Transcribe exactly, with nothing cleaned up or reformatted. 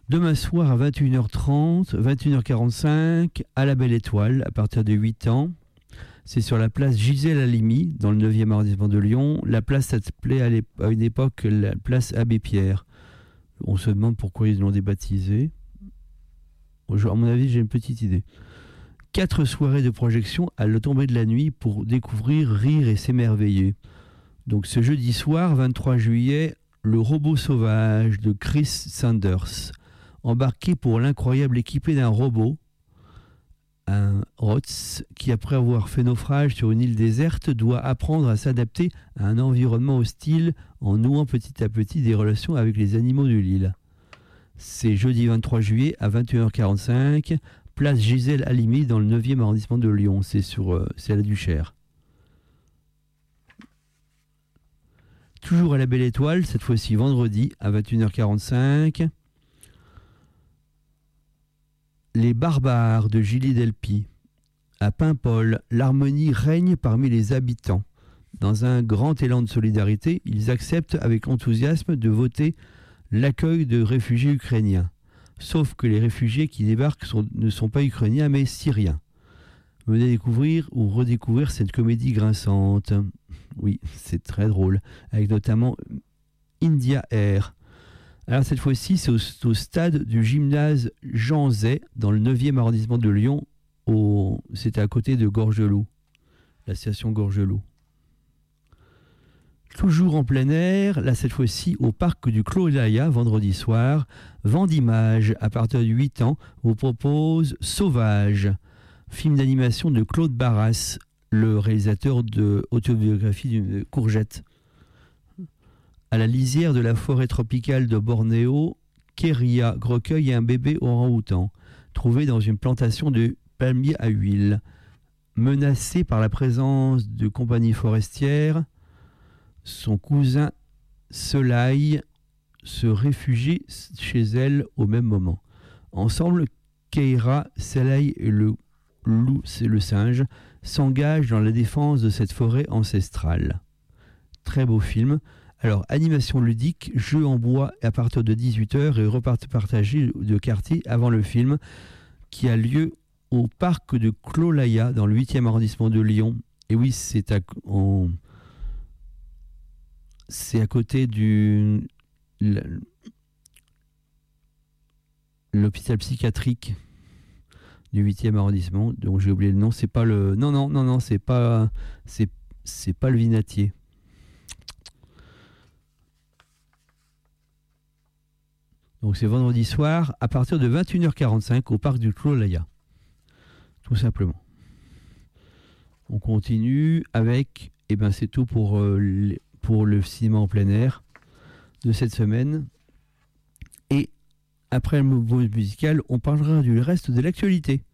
Demain soir à vingt et une heures trente, vingt et une heures quarante-cinq, à la Belle Étoile, à partir de huit ans. C'est sur la place Gisèle Halimi, dans le neuvième arrondissement de Lyon. La place s'appelait à, l'ép- à une époque la place Abbé Pierre. On se demande pourquoi ils l'ont débaptisée. À mon avis, j'ai une petite idée. Quatre soirées de projection à la tombée de la nuit pour découvrir, rire et s'émerveiller. Donc ce jeudi soir, vingt-trois juillet, Le robot sauvage de Chris Sanders. Embarqué pour l'incroyable équipé d'un robot, un Rots, qui après avoir fait naufrage sur une île déserte, doit apprendre à s'adapter à un environnement hostile en nouant petit à petit des relations avec les animaux de l'île. C'est jeudi vingt-trois juillet à vingt et une heures quarante-cinq, place Gisèle Halimi dans le neuvième arrondissement de Lyon. C'est sur, euh, c'est à la Duchère. Toujours à la Belle Étoile, cette fois-ci vendredi à vingt et une heures quarante-cinq. Les barbares de Gilly Delpy. À Paimpol, l'harmonie règne parmi les habitants. Dans un grand élan de solidarité, ils acceptent avec enthousiasme de voter l'accueil de réfugiés ukrainiens. Sauf que les réfugiés qui débarquent sont, ne sont pas ukrainiens mais syriens. Venez découvrir ou redécouvrir cette comédie grinçante. Oui, c'est très drôle. Avec notamment India Air. Alors cette fois-ci, c'est au, au stade du gymnase Jean Zay, dans le neuvième arrondissement de Lyon. Au, c'était à côté de Gorgelou, la station Gorgelou. Toujours en plein air, là cette fois-ci au parc du Clos Laya, vendredi soir. Vendimage, à partir de huit ans, vous propose Sauvage, film d'animation de Claude Barras, le réalisateur de Autobiographie d'une courgette. À la lisière de la forêt tropicale de Bornéo, Kéria recueille un bébé orang-outan, trouvé dans une plantation de palmiers à huile. Menacé par la présence de compagnies forestières, son cousin Selaï se réfugie chez elle au même moment. Ensemble, Keira, Selaï et le loup, c'est le singe, s'engagent dans la défense de cette forêt ancestrale. Très beau film. Alors, animation ludique, jeu en bois à partir de dix-huit heures et repas partagé de quartier avant le film, qui a lieu au parc de Clos Laya, dans le huitième arrondissement de Lyon. Et oui, c'est à, en, c'est à côté du l'hôpital psychiatrique du huitième arrondissement. Donc j'ai oublié le nom. C'est pas le. Non, non, non, non, c'est pas. C'est, c'est pas le Vinatier. Donc c'est vendredi soir à partir de vingt et une heures quarante-cinq au parc du Clos Laya. Tout simplement. On continue avec, et eh ben c'est tout pour, euh, les, pour le cinéma en plein air de cette semaine. Et après le mouvement musical, on parlera du reste de l'actualité.